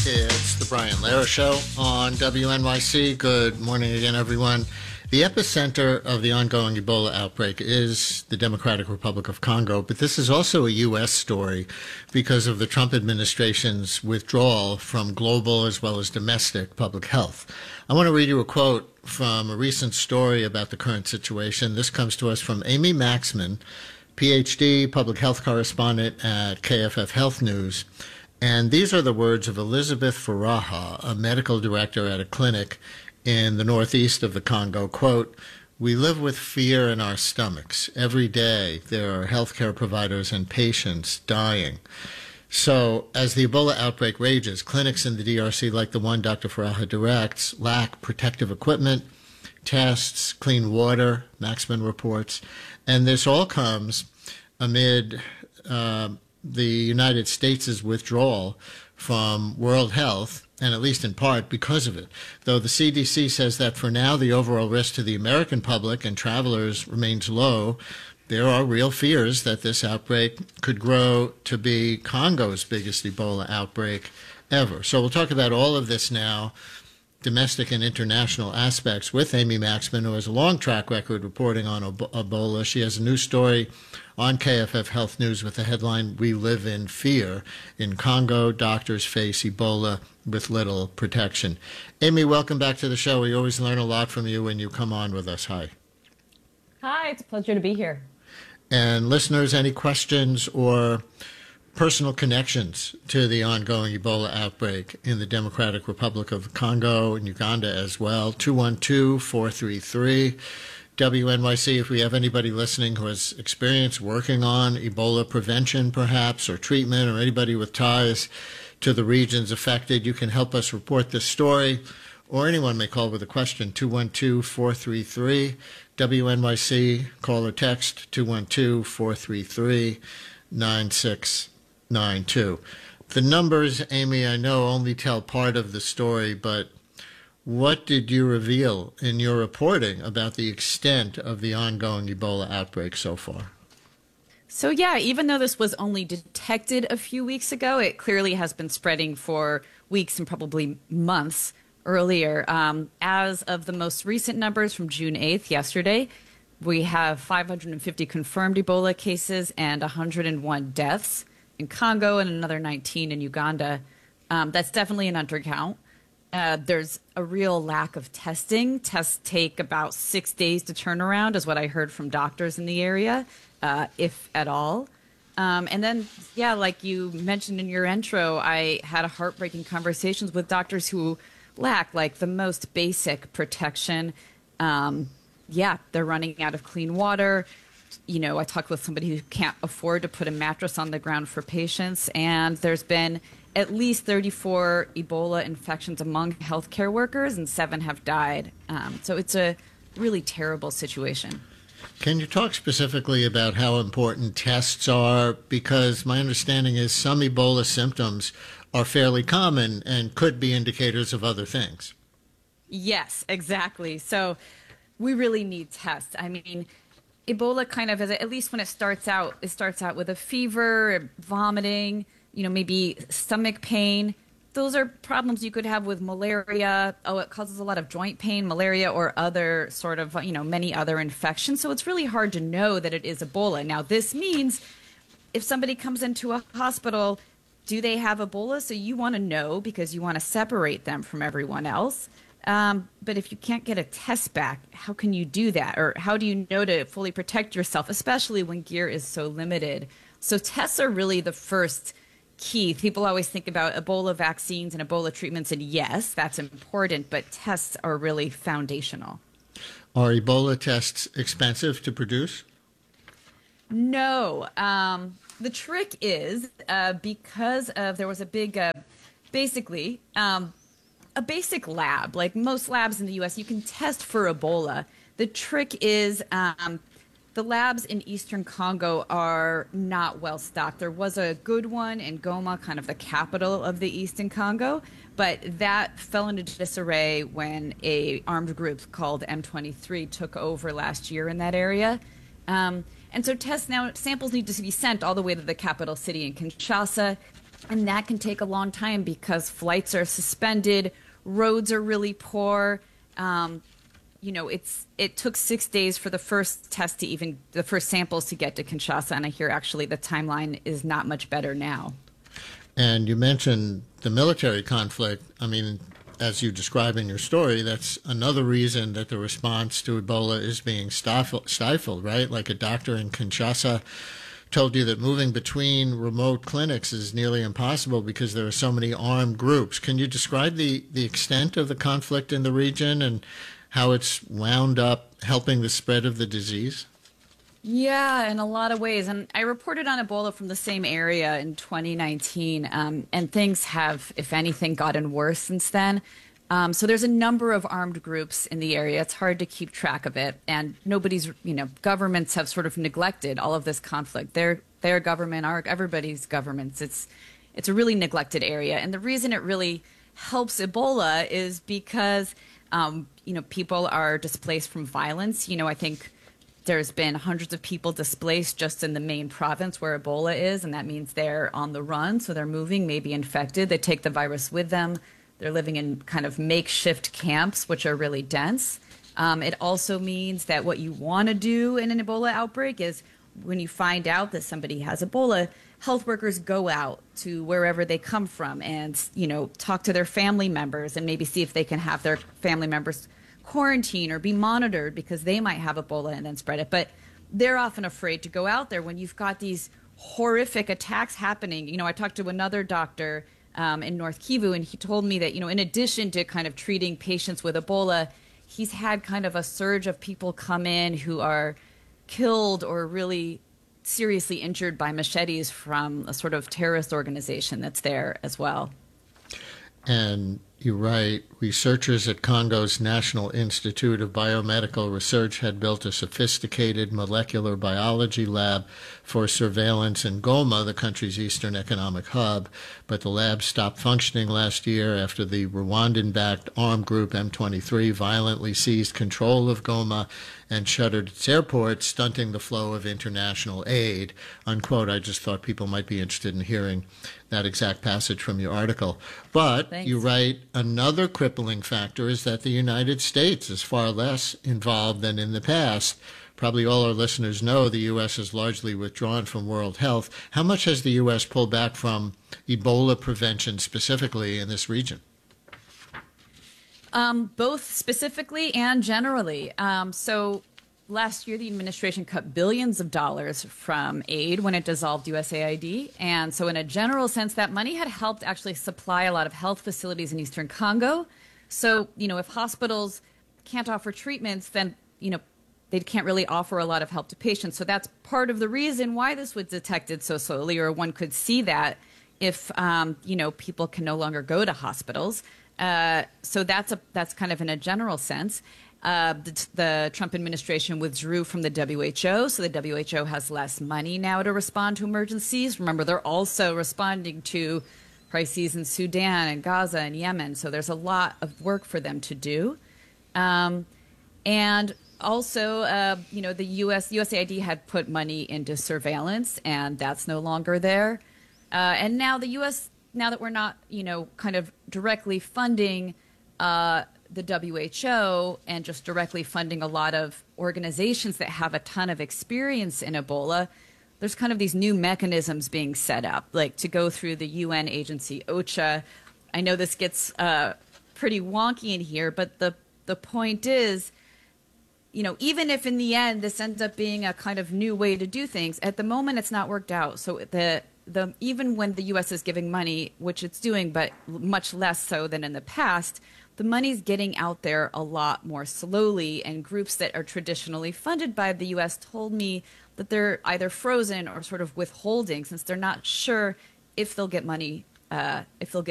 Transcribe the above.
It's the Brian Lehrer Show on WNYC. Good morning again, everyone. The epicenter of the ongoing Ebola outbreak is the Democratic Republic of Congo, but this is also a U.S. story because of the Trump administration's withdrawal from global as well as domestic public health. I want to read you a quote from a recent story about the current situation. This comes to us from Amy Maxman, PhD, public health correspondent at KFF Health News. And these are the words of Elizabeth Faraha, a medical director at a clinic in the northeast of the Congo. Quote, "We live with fear in our stomachs. Every day there are healthcare providers and patients dying." So as the Ebola outbreak rages, clinics in the DRC, like the one Dr. Faraha directs, lack protective equipment, tests, clean water, Maxman reports. And this all comes amid the United States' withdrawal from World Health, and at least in part because of it. Though the CDC says that for now the overall risk to the American public and travelers remains low, there are real fears that this outbreak could grow to be Congo's biggest Ebola outbreak ever. So we'll talk about all of this now, domestic and international aspects, with Amy Maxman, who has a long track record reporting on Ebola. She has a new story on KFF Health News with the headline, "We Live in Fear. In Congo, Doctors Face Ebola with Little Protection." Amy, welcome back to the show. We always learn a lot from you when you come on with us. Hi. Hi, it's a pleasure to be here. And listeners, any questions or personal connections to the ongoing Ebola outbreak in the Democratic Republic of Congo and Uganda as well, 212-433 WNYC. If we have anybody listening who has experience working on Ebola prevention, perhaps, or treatment, or anybody with ties to the regions affected, you can help us report this story, or anyone may call with a question, 212-433 WNYC. Call or text 212-433-9692. The numbers, Amy, I know only tell part of the story, but what did you reveal in your reporting about the extent of the ongoing Ebola outbreak so far? So yeah, even though this was only detected a few weeks ago, it clearly has been spreading for weeks and probably months earlier. As of the most recent numbers from June 8th, yesterday, we have 550 confirmed Ebola cases and 101 deaths in Congo and another 19 in Uganda. That's definitely an undercount. There's a real lack of testing. Tests take about 6 days to turn around, is what I heard from doctors in the area, if at all. And then, yeah, like you mentioned in your intro, I had a heartbreaking conversations with doctors who lack like the most basic protection. Yeah, they're running out of clean water. You know, I talked with somebody who can't afford to put a mattress on the ground for patients, and there's been at least 34 Ebola infections among healthcare workers, and 7 have died. So it's a really terrible situation. Can you talk specifically about how important tests are? Because my understanding is some Ebola symptoms are fairly common and could be indicators of other things. Yes, exactly. So we really need tests. I mean, Ebola kind of, at least when it starts out with a fever, vomiting, you know, maybe stomach pain. Those are problems you could have with malaria. Oh, it causes a lot of joint pain, malaria, or other sort of, you know, many other infections. So it's really hard to know that it is Ebola. Now, this means if somebody comes into a hospital, do they have Ebola? So you want to know because you want to separate them from everyone else. But if you can't get a test back, how can you do that? Or how do you know to fully protect yourself, especially when gear is so limited? So tests are really the first key. People always think about Ebola vaccines and Ebola treatments, and yes, that's important, but tests are really foundational. Are Ebola tests expensive to produce? No. The trick is because there was a big, basically, a basic lab, like most labs in the U.S., you can test for Ebola. The trick is the labs in eastern Congo are not well stocked. There was a good one in Goma, kind of the capital of the eastern Congo, but that fell into disarray when a armed group called M23 took over last year in that area. And so samples need to be sent all the way to the capital city in Kinshasa. And that can take a long time because flights are suspended, roads are really poor. It took 6 days for the first test to even the first samples to get to Kinshasa, and I hear actually the timeline is not much better now. And you mentioned the military conflict. I mean, as you describe in your story, that's another reason that the response to Ebola is being stifled, right? Like a doctor in Kinshasa told you that moving between remote clinics is nearly impossible because there are so many armed groups. Can you describe the extent of the conflict in the region and how it's wound up helping the spread of the disease? Yeah, in a lot of ways. And I reported on Ebola from the same area in 2019, and things have, if anything, gotten worse since then. So there's a number of armed groups in the area. It's hard to keep track of it. And governments have sort of neglected all of this conflict. Their government, everybody's governments. It's a really neglected area. And the reason it really helps Ebola is because, people are displaced from violence. I think there's been hundreds of people displaced just in the main province where Ebola is, and that means they're on the run, so they're moving, maybe infected. They take the virus with them. They're living in kind of makeshift camps, which are really dense. It also means that what you want to do in an Ebola outbreak is when you find out that somebody has Ebola, health workers go out to wherever they come from and, talk to their family members and maybe see if they can have their family members quarantine or be monitored because they might have Ebola and then spread it. But they're often afraid to go out there when you've got these horrific attacks happening. I talked to another doctor in North Kivu, and he told me that, in addition to kind of treating patients with Ebola, he's had kind of a surge of people come in who are killed or really seriously injured by machetes from a sort of terrorist organization that's there as well. And you write, researchers at Congo's National Institute of Biomedical Research had built a sophisticated molecular biology lab for surveillance in Goma, the country's eastern economic hub, but the lab stopped functioning last year after the Rwandan-backed armed group M23 violently seized control of Goma and shuttered its airport, stunting the flow of international aid, unquote. I just thought people might be interested in hearing that exact passage from your article. But Thanks. You write, another crippling factor is that the United States is far less involved than in the past. Probably all our listeners know the U.S. is largely withdrawn from World Health. How much has the U.S. pulled back from Ebola prevention specifically in this region? Both specifically and generally. So last year, the administration cut billions of dollars from aid when it dissolved USAID. And so in a general sense, that money had helped actually supply a lot of health facilities in Eastern Congo. So, if hospitals can't offer treatments, then, they can't really offer a lot of help to patients. So that's part of the reason why this was detected so slowly, or one could see that if, people can no longer go to hospitals. So that's kind of in a general sense. The Trump administration withdrew from the WHO, so the WHO has less money now to respond to emergencies. Remember, they're also responding to crises in Sudan and Gaza and Yemen, so there's a lot of work for them to do. And also, the USAID had put money into surveillance, and that's no longer there. And now the U.S., now that we're not, kind of directly funding the WHO and just directly funding a lot of organizations that have a ton of experience in Ebola, there's kind of these new mechanisms being set up, like to go through the UN agency OCHA. I know this gets pretty wonky in here, but the point is, even if in the end this ends up being a kind of new way to do things, at the moment it's not worked out. So even when the U.S. is giving money, which it's doing, but much less so than in the past, the money's getting out there a lot more slowly, and groups that are traditionally funded by the U.S. told me that they're either frozen or sort of withholding since they're not sure if they'll get money, if they'll get